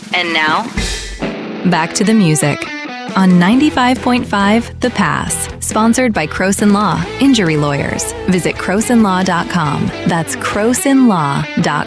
And now, back to the music on 95.5 The Pass, sponsored by Croson Law, Injury Lawyers. Visit CrosonLaw.com. That's CrosonLaw.com.